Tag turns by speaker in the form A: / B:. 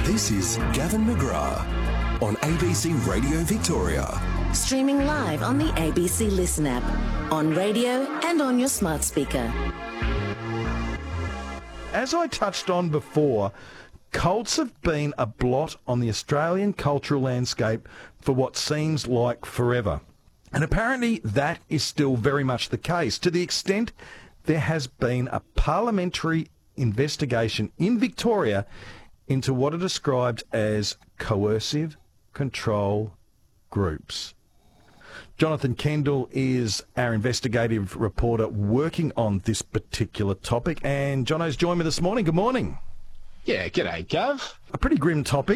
A: This is Gavin McGrath on ABC Radio Victoria.
B: Streaming live on the ABC Listen app, on radio and on your smart speaker.
C: As I touched on before, cults have been a blot on the Australian cultural landscape for what seems like forever. And apparently that is still very much the case, to the extent there has been a parliamentary investigation in Victoria into what are described as coercive control groups. Jonathan Kendall is our investigative reporter working on this particular topic, and Jono's joined me this morning. Good morning.
D: Yeah, g'day, Gav.
C: A pretty grim topic.